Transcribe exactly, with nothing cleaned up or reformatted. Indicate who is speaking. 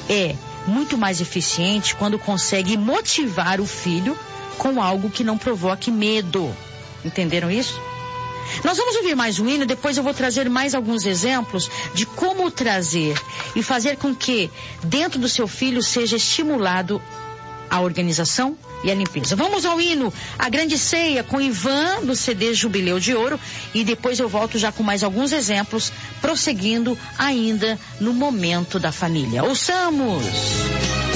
Speaker 1: é muito mais eficiente quando consegue motivar o filho com algo que não provoque medo. Entenderam isso? Nós vamos ouvir mais um hino, depois eu vou trazer mais alguns exemplos de como trazer e fazer com que dentro do seu filho seja estimulado a organização e a limpeza. Vamos ao hino A Grande Ceia com Ivan do C D Jubileu de Ouro e depois eu volto já com mais alguns exemplos, prosseguindo ainda no momento da família. Ouçamos!